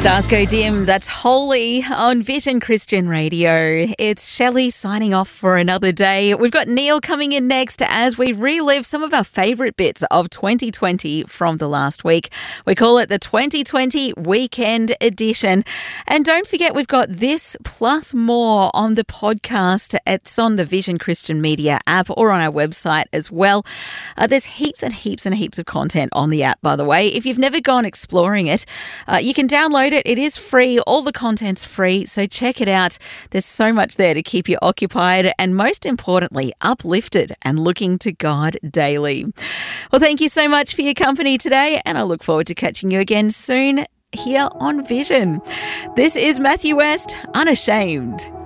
Stars Go Dim, that's Holy on Vision Christian Radio. It's Shelley signing off for another day. We've got Neil coming in next as we relive some of our favourite bits of 2020 from the last week. We call it the 2020 Weekend Edition. And don't forget, we've got this plus more on the podcast. It's on the Vision Christian Media app or on our website as well. There's heaps and heaps and heaps of content on the app, by the way. If you've never gone exploring it, you can download it. It is free. All the content's free. So check it out. There's so much there to keep you occupied and, most importantly, uplifted and looking to God daily. Well, thank you so much for your company today, and I look forward to catching you again soon here on Vision. This is Matthew West, Unashamed.